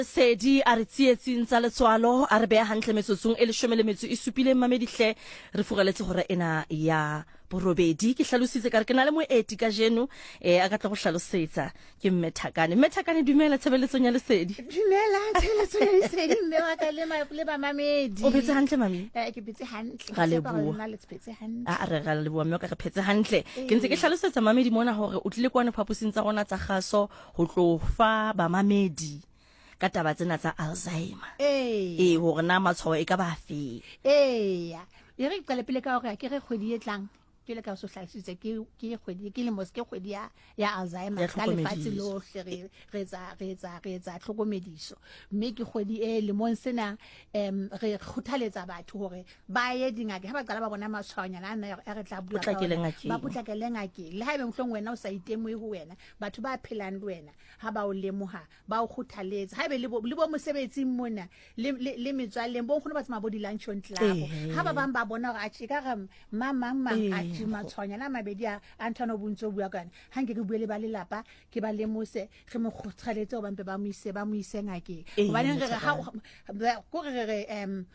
Sedi a re tsietsing tsa letswalo a re beha hantle metsotsong e 17 mamedihle re fugeletse hore ena ya borobedi ke hlalositse ka re ke na le moeti ka jeno a ka tla go hlalosetsa ke Mmethakane dumela tshebeletsong ya Lesedi. Dumela tshebeletsong ya Lesedi mme wa ka le ba mamedi. O phetse hantle mami? Ke phetse hantle. Ga le bua. Le phetse hantle. A re ga le bua mme ka re phetse hantle. Ke ntse ke hlalosetsa mamedi mona hore o tlile kwane phapusing tsa rona tsa kgaso ho tlo fa ba mamedi ka taba tsena tsa Alzheimer. Hore na matshwao e ka ba fe? Ya re qale pele ka hore ke re kgwedi e tlang ke le ka so hlalositse ke kgwedi ke le moske kgwedi ya Alzheimer ka lefatsi lohle re etsa tlhokomediso mme ke kgwedi e le mon sena re khuthaletsa batho hore ba ye dingaka ha ba qala ba bona matshwaonyana ana re tla bua ba putlakele ngakeng le ha ebe mohlong wena o sa itemwe ho wena batho ba phelang le wena ha ba o lemoha ba o khuthaletsa ha ebe le bo mosebetsing mona le metswaleng bo khona ba tsama bo di lunch on tlabo ha ba bang ba bona hore a tshika ga mama matshwanyana mabedi a Anthony Bontso bua kana hanke ke buele ba lelapa ke ba lemose ge mo kgothaletse go bampe ba mo ise ngakeng hobane re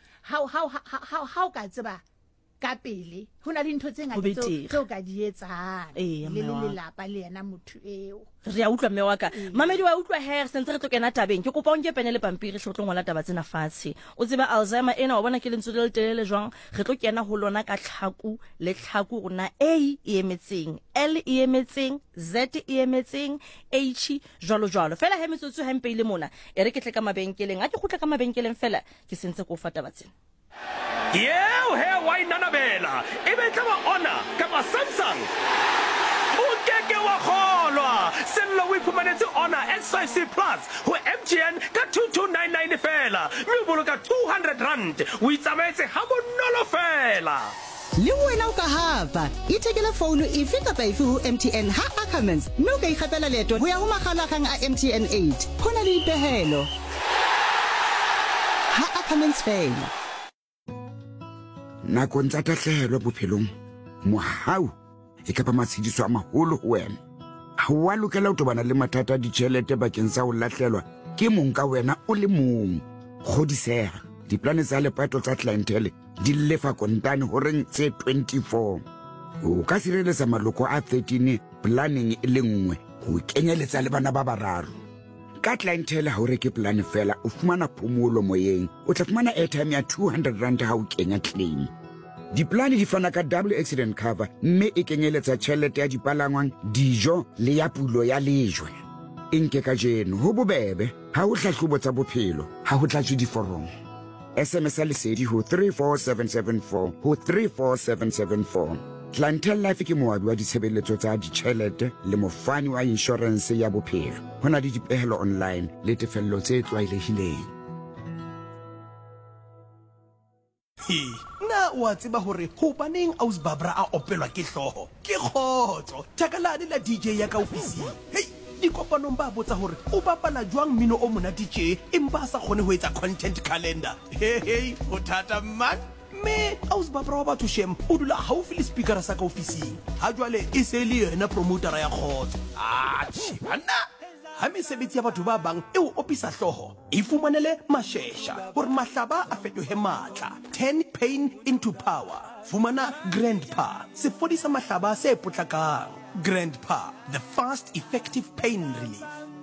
how ka tseba ka pele hona le ntho tse ngata tseo ka di etsang le lelapa le yena motho eo re a utlwa mme wa ka mamedi wa utlwa hair sentse re tlo kena tabeng ke kopa o nke pene le pampiri hle o tlo ngola taba tsena fatshe o tseba Alzheimer ena o bona ke lentswe le telele jwang re tlo kena ho lona ka tlhaku le tlhaku rona A e emetseng L e emetseng Z e emetseng H jwalo fela he metsotso ha mpe ile mona e re ke tle ka mabenkeleng a ke gutla ka mabenkeleng fela ke sentse go fa taba tsena. Yeo he wa inanabela e betla ba ona ka ba Samsung o keke wa kholwa sello o iphumanetse ona S5C Plus ho MTN ka 2299 fela mme o boloka 200 rand o itsametse ha bonolo fela le wena o ka hapa ithekela phone efe kapa efe ho MTN ha Ackermans mme o ka ikgapela leeto ho ya ho makgalakgang a MTN 8 hona le dipehelo ha Ackermans fela nako ntsa tahlehelo bophelong mohau e ka ba matshidiso a maholo ho wena ha wa lokela ho tobana le mathata a ditjhelete bakeng sa ho lahlelwa ke mong ka wena o le mong godiseha diplane tsa lepato tsa clientele di lefa kontane ho reng tse 24 o ka sireletsa maloko a 13 planning e le nngwe ho kenyeletsa le bana ba bararo ka clientele ha o reke plan fela o fumana phomolo moyeng o tla fumana airtime ya 200 rand ha o kenya claim diplane di fana ka double accident cover mme e kenyeletsa tjhelete ya dipalangwang dijo le ya pulo ya lejwe nke ka jeno ho bobebe ha o hlahlobo tsa bophelo ha ho tlatswe diforomo SMS Lesedi ho 34774 ho 34774 Clientele Life ke moabi wa ditshebeletso tsa ditjhelete le mofani wa insurance ya bophelo hona le dipehelo online le tefello tse tlwaelehileng na wa tseba hore ho baneng Aus Babra a opelwa ke hloho ke khotso takalane la DJ ya ka ofising di kopanong ba botsa hore o bapala jwang mino o mona DJ empa sa khone ho etsa content calendar o thata man me Aus Babra wa batho shem o dula haufi le speaker sa ka ofising ha jwale e se le yena promoter ya khotso bana ha mesebetsi ya batho ba bang e o opisa hloho e fumanele mashesha hore mahlaba a fetohe matla 10 pain into power fumana Grandpa se fodisa mahlaba se potlakang Grandpa the fast effective pain relief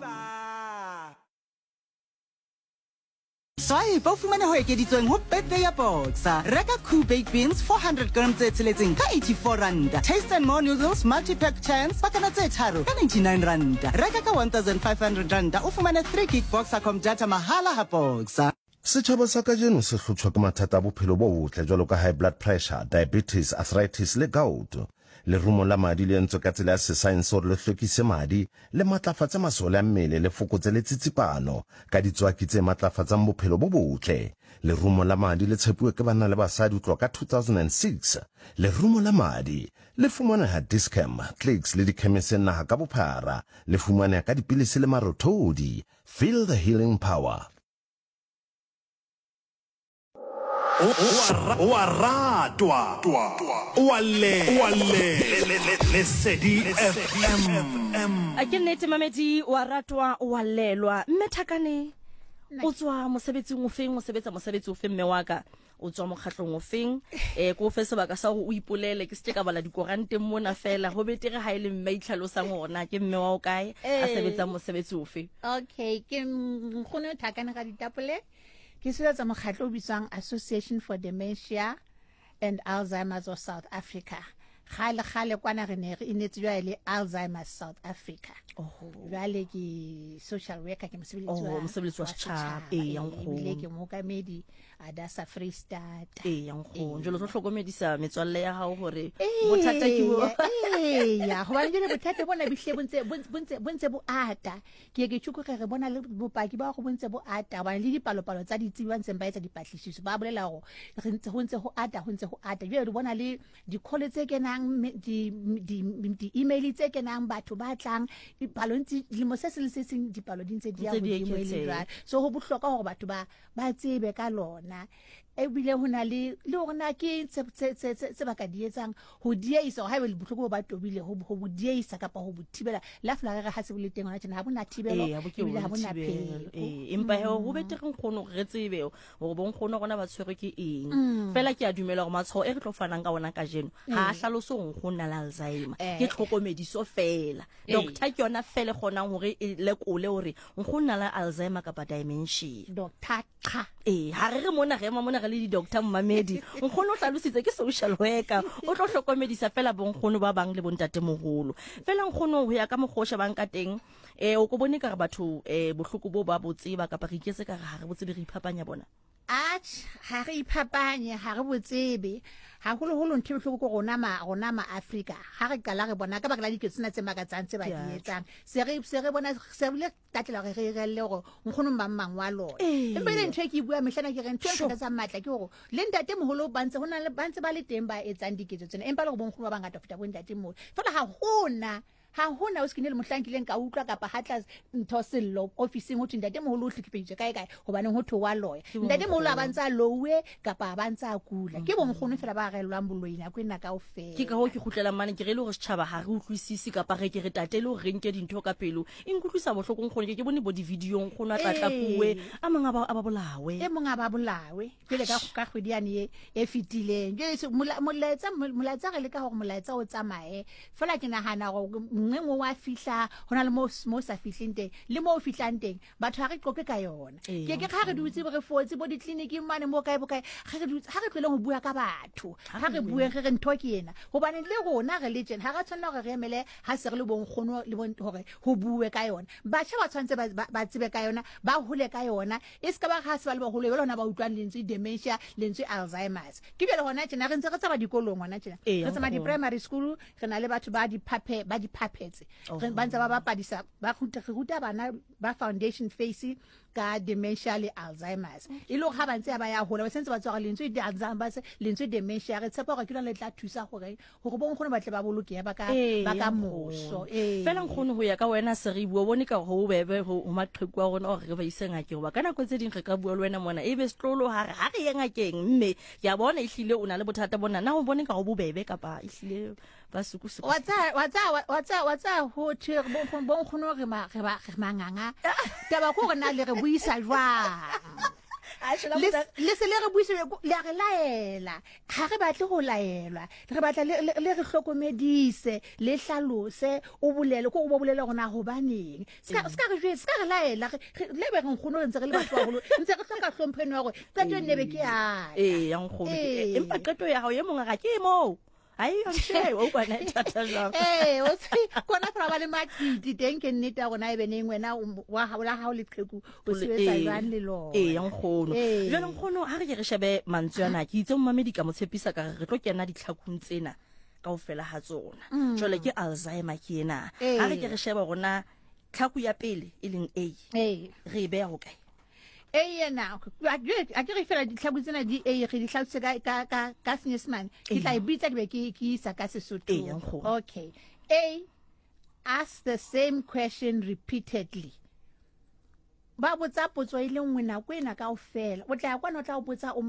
Sai ba fumana ho ekeditsweng ho birthday ya Boxer reka Cool Baked Beans 400 grams tse tsheletseng ka 84 rand Taste and More noodles multi-pack chance pakana tse tharo ka 99 rand reka ka 1500 rand o fumana 3 gig Boxer.com data mahala ha Boxer Setjhaba sa kajeno se hlotshwa ke mathata a bophelo bo botle jwalo ka high blood pressure diabetes arthritis le gout le rumo la madi le ntse ka tsela ya science hore le hlokise madi le matlafatsa masole a mmele le fokotse le tsitsipano ka ditswaki tse matlafatsang bophelo bo botle le rumo la madi le tshepuwe ke bana le basadi utlwa ka 2006 le rumo la madi le fumana ha Discam Clicks le dikhemiseng naha ka bophara le fumana ka dipilisi le marothodi feel the healing power Waratwa Lesedi FM a ke nnete mamedi wa ratwa wa lelwa Mmethakane o tswa mosebetsing o feng o sebetsa mosebetsi o feng mme wa ka o tswa mokgatlong o feng ko fe sebaka sa go o ipolele ke se ka bala dikoranteng mona fela go betere ha ile mme itlhalosang gona ke mme wa o kae a sebetsa mosebetsi o fe Okay, ke nkgono Thakane ga ditapole ke sebetsa mokgatlo o bitswang Association for Dementia and Alzheimer's of South Africa. Gale kwana re ne re inetse jwa le Alzheimer's South Africa. Jwale ke social worker ke mosebetsi wa setšhaba yang go le ke mokamedi Adasa Free State. yang go jalo tlo hlokomedisa metswalle ya hao gore bothata ke bo ya go ba le bothata bona bihle bontse bo ata ke tšhuko re bona le bopaki ba go bontse bo ata ba le dipalopalo tsa ditsebi ba ntseng ba etsa dipatlisiso ba bolela go re ntse go ata jwe re bona le di-call tse kenang di-email tse kenang batho ba tlang dipalo ntse lemo se se seng dipalo di ntse di ya go email so go bohloka gore batho ba tsebe ka lona ebile hona le rona ke tse ba ka di etsang ho diesa ha be le bohloko ba tobile ho diesa kapa ho bothibela la fela ga se bole teng ona tsena ha bona thibelo ebile ha bona phelo empa he go betere nkgono re tsebe gore bon nkgono rona ba tshwere ke eng fela ke a dumela gore matshwao e re tlo fanang ka ona ka jeno ha a hlaloso nkgono na Alzheimer ke tlhokomediso fela doctor ke yona fela gonang hore e lekole hore nkgono na Alzheimer kapa dementia doctor cha ha re mona re le di doctor mmamedi nkgono o hlalositse ke social worker o tlo hlokomedisa fela bonkgono ba bang le bontate mogolo fela nkgono ho ya ka mogosha bang ka teng o go bone ka re batho bohloko bo ba botseba kapa re iketse ka re ha re botsebe re iphapanya bona ha re iphapanye ha re botsebe ha holo nthe bohloko ko rona ma Africa ha re kala re bona ka ba ka diketsena tse makatsang tse ba di etsang se re bona se bile tatlela re le go nkgono mmang wa lona empa le ntwe ke bua mehlana ke re ntwe ka tsa matla ke go le ntate moholo bantse hona le bantse ba le teng ba etsang diketso tsena empa le go bonkgono ba bangata feta bo ntate moholo fela ha hona o skinele mohlankileng ka utlwa kapa hatla ntho sello officing ho ntate moholo o hlekipeditse kae hobane ho thwe wa loya ntate moholo a bantsa lowe kapa a bantsa kula ke bonkgono fela ba relwang boloina kwena ka ofela ke ka ho ke khutlela mane ke re le go setšhaba ha re utlwisisi kapa re ke re tatele o renke dintho ka pelo inkutlwisa bohloko nkgono ke bone bo di video nkgono a tlatlapuwe a manga ba bolawe ke le ka khwediane e fitileng ke molaetsa re le ka gore molaetsa o tsamae fela ke nagana go ngwe wa fihla hona le mo sa fihleng teng le mo fihlang teng batho ha re qoke ka yona ke ga re dutse re fotse bo ditleliniki mane mo kae bokae ha re tlwele go bua ka batho ha re bue re ntho ke yena hobane le rona religion ha ga tshwana gore re emele ha se re le bonkgono le bon hore ho bue ka yona batjha ba tshwantse ba tsebe ka yona ba hole ka yona e se ka ba ga se ba le baholo ba lona ba utlwang lentswe dementia lentswe Alzheimer's ke bjale hona tsena re ntse re tsaba dikolong hona tsena re tsama di primary school re na le batho ba di phetse re bantse ba bapadisa ba ruta bana ba foundation face ka dementia le Alzheimer's e lo ga bantse ba ya hola ba sentse ba tswa lentswe di Alzheimer's lentswe dementia re tshepa gore ke le tla thusa gore bonkgono ba tle ba boloke ba ka moso fela nkgono ho ya ka wena se re bua bone ka go bebe ho maqheku a rona gore re ba ise ngakeng ba kana kwetse ding re ka bua le wena mona e be setlolo ha re ye ngakeng mme ya bona e hlile o na le bothata bona na ho bone ka go bobebe kapa e hlile ba sukusu wa tsa ho thwe bonkgono re manganga taba ko rena le re buisa jwang le se le re buise le re laela ha re batle go laelwa re batla le re hlokomedise le hlalose o bolele go bo bolele gona go baneng ska re laela le be re nkgono ntse re le batho ba golo ntse re tloka hlompheno ya go qeto nebe ke ya yang go empa qeto ya hao ye monga ga ke mo ai ntse o bona thata jang o tsi kona fela ba le makiti teng ke nnete gona e bene ngwena wa ha o le qheku o sebetsa jang le lo yang khono jalo nkgono ha re shebe mantswe ana ke itse mmamedi ka motshepisa ka re tlo kena ditlhakung tsena kaofela ha tsona jole ke Alzheimer ke ena ha re sheba gona tlhaku ya pele e leng re be ya go kae now a ke re fela ditlhabu tsena di re di hlabse ka Seesimane ke tla bitsa ke be ke isa ka Sesotho okay ask the same question repeatedly ba botsa potso ile nngwe na kwena kaofela o tla kwana o tla o botsa